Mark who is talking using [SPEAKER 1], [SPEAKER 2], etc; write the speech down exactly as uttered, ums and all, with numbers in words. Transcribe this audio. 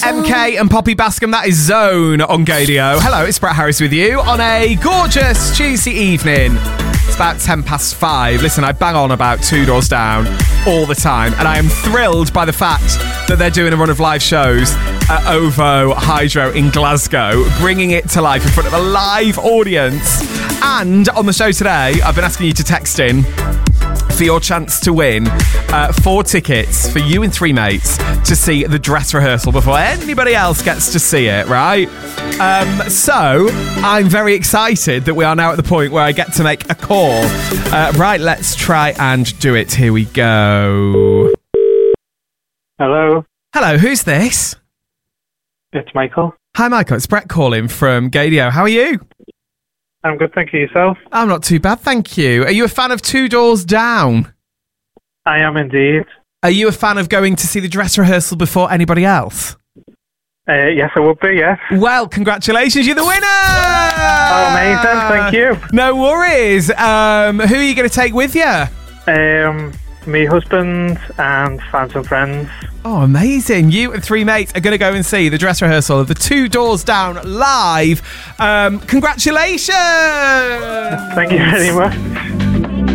[SPEAKER 1] M K and Poppy Bascom, that is Zone on Gadio. Hello, it's Brett Harris with you on a gorgeous Tuesday evening. It's about ten past five. Listen, I bang on about Two Doors Down all the time, and I am thrilled by the fact that they're doing a run of live shows at OVO Hydro in Glasgow, bringing it to life in front of a live audience. And on the show today, I've been asking you to text in for your chance to win uh, four tickets for you and three mates to see the dress rehearsal before anybody else gets to see it, right? Um, so, I'm very excited that we are now at the point where I get to make a call. Uh, right, let's try and do it. Here we go.
[SPEAKER 2] Hello.
[SPEAKER 1] Hello, who's this?
[SPEAKER 2] It's Michael.
[SPEAKER 1] Hi, Michael. It's Brett calling from Gadio. How are you?
[SPEAKER 2] I'm good, thank you. Yourself?
[SPEAKER 1] I'm not too bad, thank you. Are you a fan of Two Doors Down?
[SPEAKER 2] I am indeed.
[SPEAKER 1] Are you a fan of going to see the dress rehearsal before anybody else?
[SPEAKER 2] Uh, yes, I would be, yes.
[SPEAKER 1] Well, congratulations, you're the winner!
[SPEAKER 2] Oh, amazing, thank you.
[SPEAKER 1] No worries. Um, who are you going to take with you?
[SPEAKER 2] Um, me husband and fans and friends.
[SPEAKER 1] Oh, amazing. You and three mates are going to go and see the dress rehearsal of the Two Doors Down live. Um, congratulations!
[SPEAKER 2] Thank you very much.